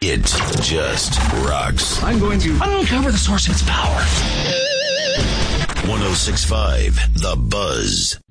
It just rocks. I'm going to uncover the source of its power. 106.5 The Buzz.